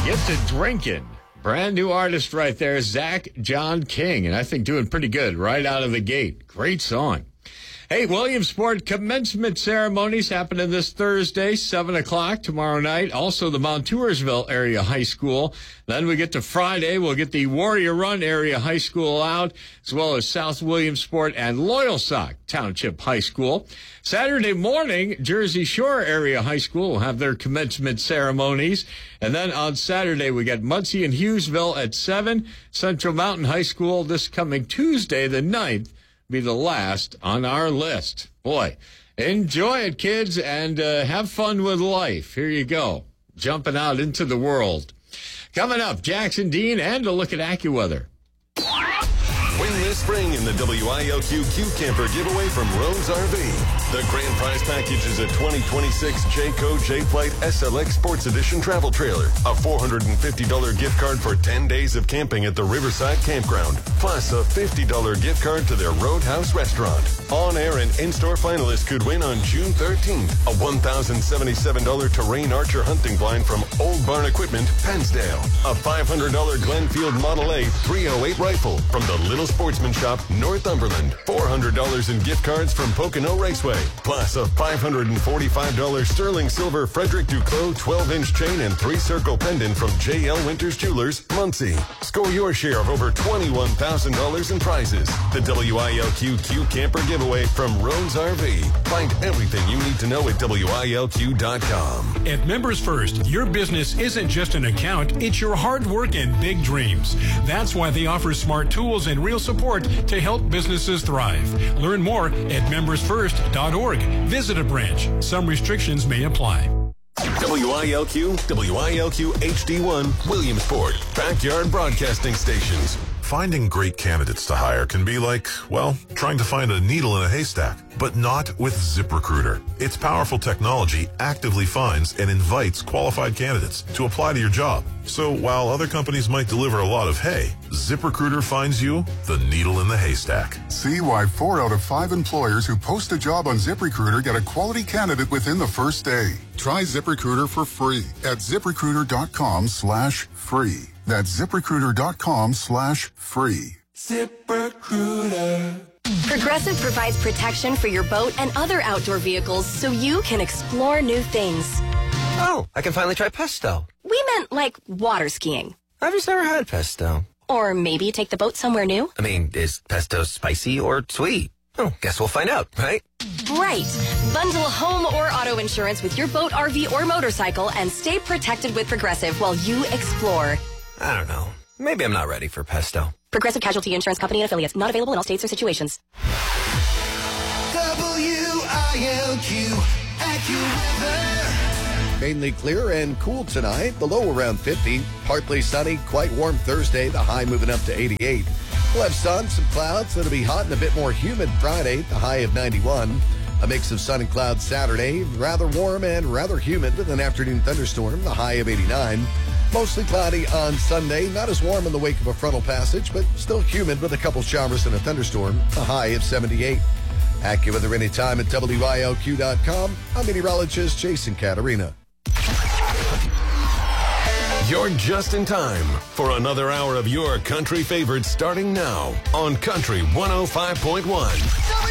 Get to Drinking. Brand new artist right there, Zach John King, and I think doing pretty good right out of the gate. Great song. Hey, Williamsport commencement ceremonies happening this Thursday, 7 o'clock tomorrow night. Also, the Montoursville Area High School. Then we get to Friday. We'll get the Warrior Run Area High School out, as well as South Williamsport and Loyalsock Township High School. Saturday morning, Jersey Shore Area High School will have their commencement ceremonies. And then on Saturday, we got Muncie and Hughesville at 7. Central Mountain High School this coming Tuesday, the 9th. Be the last on our list. Boy, enjoy it, kids, and have fun with life. Here you go, jumping out into the world. Coming up, Jackson Dean and a look at AccuWeather. Win this spring in the WILQ Q Camper giveaway from Rose RV. The grand prize package is a 2026 Jayco J-Flight SLX Sports Edition travel trailer, a $450 gift card for 10 days of camping at the Riverside Campground, plus a $50 gift card to their Roadhouse restaurant. On-air and in-store finalists could win on June 13th a $1,077 Terrain Archer hunting blind from Old Barn Equipment, Pennsdale, a $500 Glenfield Model A 308 rifle from the Little Sportsman Shop, Northumberland, $400 in gift cards from Pocono Raceway, plus a $545 sterling silver Frederick Duclos 12-inch chain and 3-circle pendant from J.L. Winters Jewelers, Muncie. Score your share of over $21,000 in prizes. The WILQ Q Camper giveaway from Rose RV. Find everything you need to know at WILQ.com. At Members First, your business isn't just an account, it's your hard work and big dreams. That's why they offer smart tools and real support to help businesses thrive. Learn more at membersfirst.org. Visit a branch. Some restrictions may apply. WILQ, WILQ HD1, Williamsport, backyard broadcasting stations. Finding great candidates to hire can be like, well, trying to find a needle in a haystack, but not with ZipRecruiter. Its powerful technology actively finds and invites qualified candidates to apply to your job. So while other companies might deliver a lot of hay, ZipRecruiter finds you the needle in the haystack. See why 4 out of 5 employers who post a job on ZipRecruiter get a quality candidate within the first day. Try ZipRecruiter for free at ZipRecruiter.com/free. That's ZipRecruiter.com/free. ZipRecruiter. Progressive provides protection for your boat and other outdoor vehicles so you can explore new things. Oh, I can finally try pesto. We meant like water skiing. I've just never had pesto. Or maybe take the boat somewhere new. I mean, is pesto spicy or sweet? Oh, guess we'll find out, right? Right. Bundle home or auto insurance with your boat, RV, or motorcycle and stay protected with Progressive while you explore. I don't know. Maybe I'm not ready for pesto. Progressive Casualty Insurance Company and affiliates. Not available in all states or situations. WILQ AccuWeather. Mainly clear and cool tonight. The low around 50. Partly sunny, quite warm Thursday. The high moving up to 88. We'll have sun, some clouds. It'll be hot and a bit more humid Friday. The high of 91. A mix of sun and clouds Saturday. Rather warm and rather humid with an afternoon thunderstorm. The high of 89. Mostly cloudy on Sunday. Not as warm in the wake of a frontal passage, but still humid with a couple showers and a thunderstorm. A high of 78. AccuWeather anytime at WILQ.com. I'm meteorologist Jason Caterina. You're just in time for another hour of your country favorites starting now on Country 105.1.